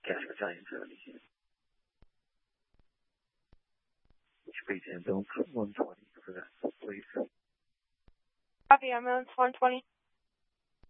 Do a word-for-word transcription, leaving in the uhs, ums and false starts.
gas battalion seventy. Speed ambulance one twenty for that, please. Copy, ambulance one twenty.